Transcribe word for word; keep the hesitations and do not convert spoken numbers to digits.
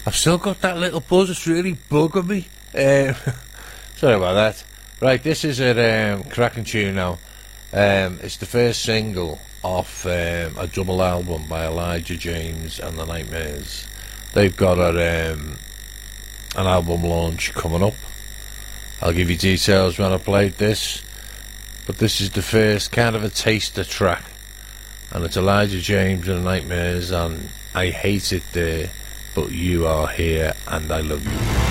I've still got that little buzz. It's really bugging me. Um, sorry about that. Right, this is a um, cracking tune now. Um, it's the first single off um, a double album by Elijah James and the Nightmares. They've got a, um, an album launch coming up. I'll give you details when I played this. But this is the first kind of a taster track. And it's Elijah James and the Nightmares, and I hate it there, but you are here and I love you.